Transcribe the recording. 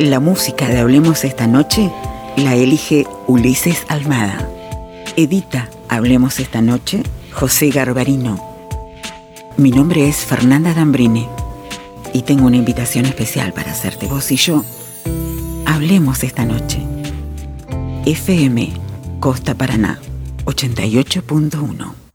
La música de Hablemos esta noche la elige Ulises Almada. Edita Hablemos esta noche José Garbarino. Mi nombre es Fernanda Dambrini y tengo una invitación especial para hacerte. Vos y yo hablemos esta noche. FM Costa Paraná 88.1.